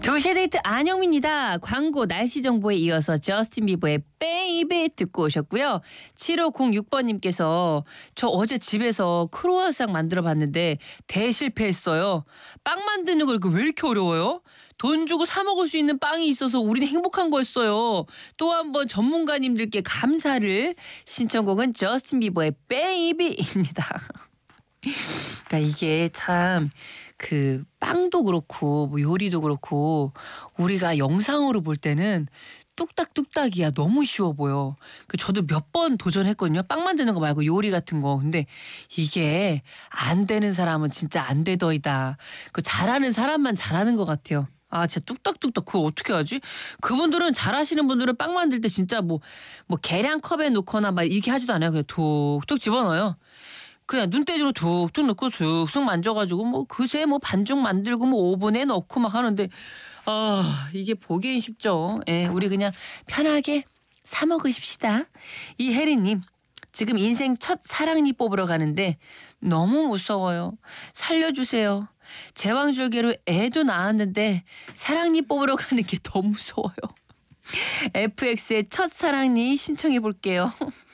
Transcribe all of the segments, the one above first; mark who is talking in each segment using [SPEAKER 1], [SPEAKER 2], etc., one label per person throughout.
[SPEAKER 1] 교시데이트 안영미입니다. 광고 날씨 정보에 이어서 저스틴 비버의 베이비 듣고 오셨고요. 7506번님께서 저 어제 집에서 크로와상 만들어 봤는데 대실패했어요. 빵 만드는 거 왜 이렇게 어려워요? 돈 주고 사 먹을 수 있는 빵이 있어서 우리는 행복한 거였어요. 또 한 번 전문가님들께 감사를. 신청곡은 저스틴 비버의 베이비입니다. 그러니까 이게 참 그 빵도 그렇고 뭐 요리도 그렇고 우리가 영상으로 볼 때는 뚝딱뚝딱이야 너무 쉬워 보여. 저도 몇 번 도전했거든요. 빵 만드는 거 말고 요리 같은 거. 근데 이게 안 되는 사람은 진짜 안 되더이다. 잘하는 사람만 잘하는 것 같아요. 아, 진짜 뚝딱뚝딱 그거 어떻게 하지? 그분들은 잘하시는 분들은 빵 만들 때 진짜 뭐 계량컵에 놓거나 막 이렇게 하지도 않아요. 그냥 툭툭 집어넣어요. 그냥 눈대중으로 툭툭 넣고 쑥쑥 만져가지고 뭐 그새 뭐 반죽 만들고 뭐 오븐에 넣고 막 하는데 이게 보기엔 쉽죠. 예, 우리 그냥 편하게 사 먹으십시다. 이혜리님 지금 인생 첫 사랑니 뽑으러 가는데 너무 무서워요. 살려주세요. 제왕절개로 애도 낳았는데 사랑니 뽑으러 가는 게 더 무서워요. FX의 첫사랑니 신청해 볼게요.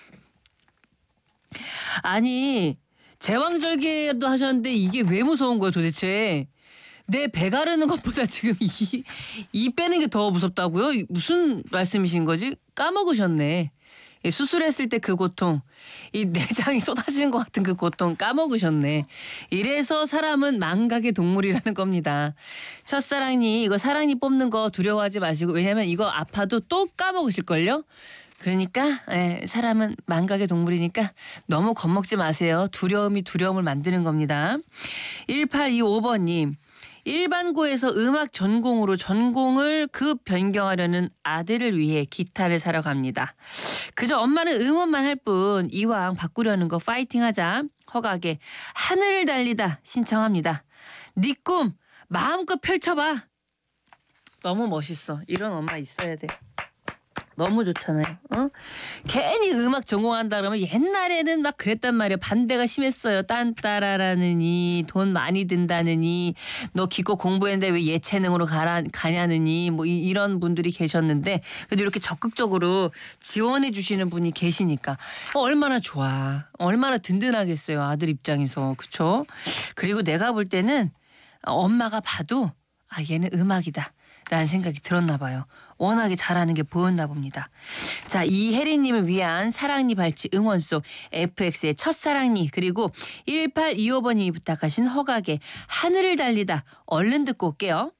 [SPEAKER 1] 아니 제왕절개도 하셨는데 이게 왜 무서운 거야 도대체. 내 배 가르는 것보다 지금 이 빼는 게 더 무섭다고요? 무슨 말씀이신 거지? 까먹으셨네. 수술했을 때 그 고통, 이 내장이 쏟아지는 것 같은 그 고통 까먹으셨네. 이래서 사람은 망각의 동물이라는 겁니다. 첫사랑니 이거 사랑니 뽑는 거 두려워하지 마시고, 왜냐면 이거 아파도 또 까먹으실걸요? 그러니까 사람은 망각의 동물이니까 너무 겁먹지 마세요. 두려움이 두려움을 만드는 겁니다. 1825번님. 일반고에서 음악 전공으로 전공을 급 변경하려는 아들을 위해 기타를 사러 갑니다. 그저 엄마는 응원만 할 뿐 이왕 바꾸려는 거 파이팅하자. 허각에 하늘을 달리다 신청합니다. 네 꿈 마음껏 펼쳐봐. 너무 멋있어. 이런 엄마 있어야 돼. 너무 좋잖아요. 괜히 음악 전공한다 그러면 옛날에는 막 그랬단 말이에요. 반대가 심했어요. 딴따라라느니 돈 많이 든다느니 너 기껏 공부했는데 왜 예체능으로 가냐느니 뭐 이런 분들이 계셨는데 그래도 이렇게 적극적으로 지원해 주시는 분이 계시니까 얼마나 좋아. 얼마나 든든하겠어요. 아들 입장에서. 그렇죠? 그리고 내가 볼 때는 엄마가 봐도 얘는 음악이다. 라는 생각이 들었나 봐요. 워낙에 잘하는 게 보였나 봅니다. 자, 이혜리님을 위한 사랑니 발치 응원송 FX의 첫사랑니 그리고 1825번님이 부탁하신 허각의 하늘을 달리다 얼른 듣고 올게요.